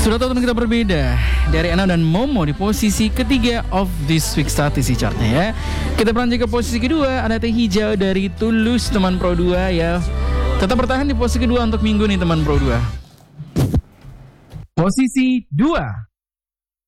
Sudah tahu teman kita berbeda dari Ana dan Momo di posisi ketiga of this week statistik chartnya ya. Kita beranjak ke posisi kedua, ada Teh Hijau dari Tulus teman Pro 2 ya. Tetap bertahan di posisi kedua untuk minggu nih teman Pro 2. Posisi 2.